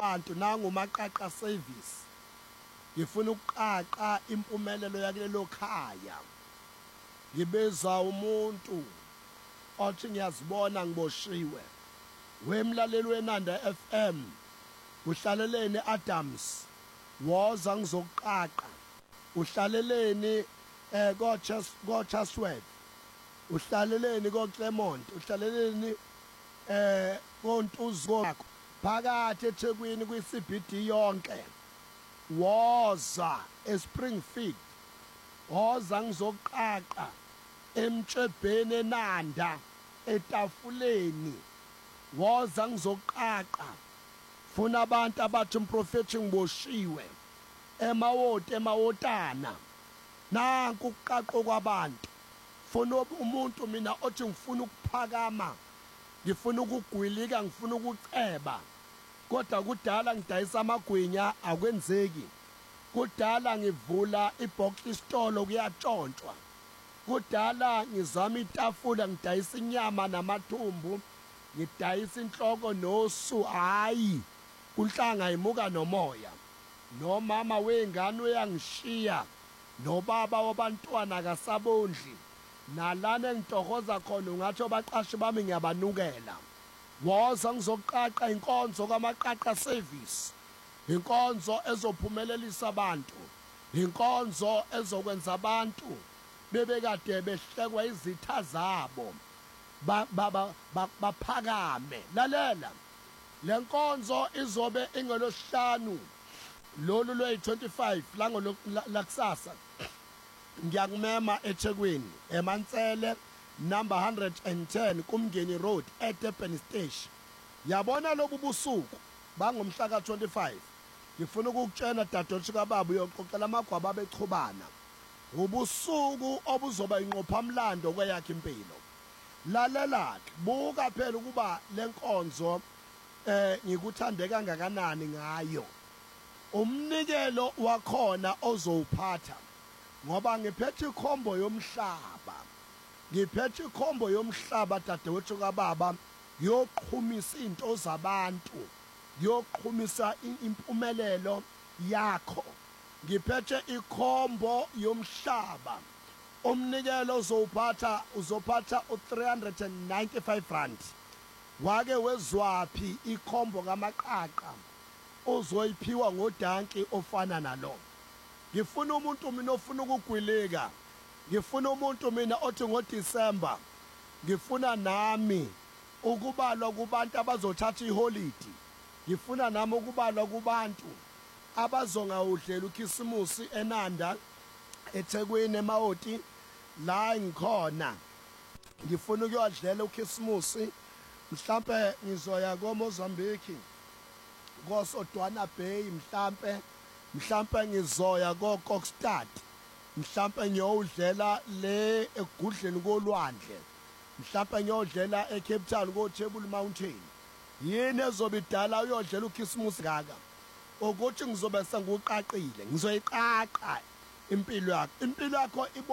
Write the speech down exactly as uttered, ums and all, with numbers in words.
abantu nangumaqaqa service ngifuna ukuqaqa impumelelo yakulelo khaya ngibeza umuntu othi ngiyazibona ngiboshiwe wemlaleli weNanda F M uhlaleleni Adams woza ngizoqaqa uhlaleleni eh go Chatsworth uhlaleleni ko Clermont uhlaleleni eh kontuzo yakho phakathi eThekwini kwi C B D yonke woza eSpringfield woza ngizoqaqa emtshebheni eNanda etafuleni woza ngizoqaqa funa abantu abathi umprofeti ngiboshiwe emawoti emawotana nanku ukuqaqo kwabantu funa umuntu mina othi ngifuna ukuphakama ngifuna ukugwilika ngifuna ukuceba kodwa kudala ngidayisa amagwinya akwenzeki kudala ngivula ibox store kuyatshontshwa kudala ngizama itafula ngidayisa inyama namathumbu ngidayisa inhloko nosu hayi kunhlanga imuka nomoya nomama wengane uyangishiya nobaba wabantwana kasabondli nalana engitohoza khona ungathi baqashi bami ngiyabanukela woza ngizoqaqa inkonzo kamaqaqa service inkonzo ezophumelelisa abantu inkonzo ezokwenza abantu bebekade behlekwa izitha zabo baphakame lalela lenkonzo izobe ingelosihlanu lolu lwe twenty-five lango lakusasa ngiyakumema eThekwini eMansele number one hundred ten kuMngeni Road eDurban Station yabona lobu busuku bangomhla ka twenty-five ngifuna ukukutshena dadothu kababa uyoxoxela amagwaba bechubana ubusuku obuzoba inqophamlando kweyakhe impilo lalela buka phela ukuba lenkonzo eh ngikuthande kangakanani ngayo umnikelo wakhona ozowuphatha ngoba ngiphethe ikhombo yomhlaba ngiphethe ikhombo yomhlaba dadewethu kababa yoqhumisa into zabantu yoqhumisa impumelelo yakho ngiphethe ikhombo yomhlaba umnikelo uzowuphatha uzophatha u three hundred ninety-five rand wake wezwaphi ikhombo kamaqaqa uzoyiphiwa ngodanki ofana nalo ngifuna umuntu mina ofuna ukugwileka ngifuna umuntu mina othi ngoDisemba ngifuna nami ukubalwa kubantu abazothatha iholiday ngifuna nami ukubalwa kubantu abazongawudlela uKhisimusi eNanda eThekwini emawoti la ngikhona ngifuna ukuyodlela uKhisimusi mhlambe ngizoya koMozambique koSodwana Bay mhlambe mhlambe ngizoya koKokstad mhlambe ngiyodlela le egudleni kolwandle mhlambe ngiyodlela eCape Town koTable Mountain yini ezobe idala uyodlela uKhisimusi kaka ukuthi ngizobe senguqaqile ngizoyiqaqa impilo yakho impilo yakho